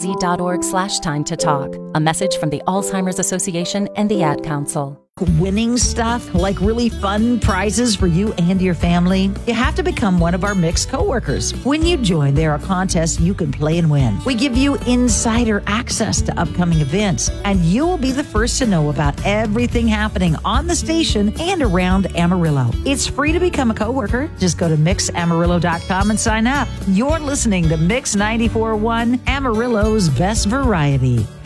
mix.az.org/time to talk. A message from the Alzheimer's Association and the Ad Council. Winning stuff like really fun prizes for you and your family? You have to become one of our Mix coworkers. When you join, there are contests you can play and win. We give you insider access to upcoming events, and you will be the first to know about everything happening on the station and around Amarillo. It's free to become a coworker. Just go to mixamarillo.com and sign up. You're listening to Mix 94.1, Amarillo's best variety.